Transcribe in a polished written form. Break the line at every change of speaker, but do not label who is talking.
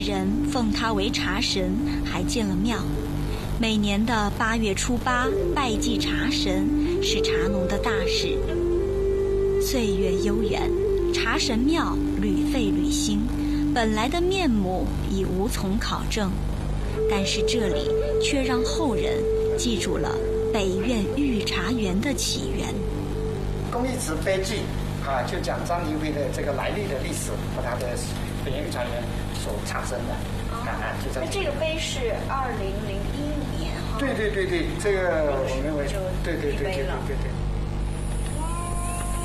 人奉他为茶神，还建了庙。每年的8月初8拜祭茶神是茶农的大事。岁月悠远，茶神庙屡废屡兴，本来的面目已无从考证，但是这里却让后人记住了北苑御茶园的起源。
公益祠碑记就讲张灵辉的这个来历的历史和他的北苑御茶园所产生的就在
这个碑是2001年
对，这个我认为对。